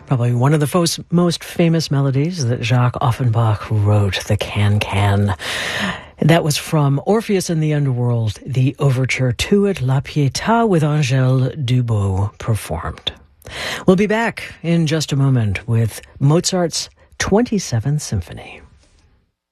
Probably one of the most famous melodies that Jacques Offenbach wrote, the Can-Can. That was from Orpheus in the Underworld, the overture to it, La Pietà, with Angèle Dubos performed. We'll be back in just a moment with Mozart's 27th Symphony.